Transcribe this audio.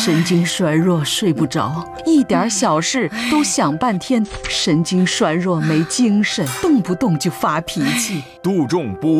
神经衰弱睡不着，一点小事都想半天，神经衰弱没精神，动不动就发脾气。 杜仲补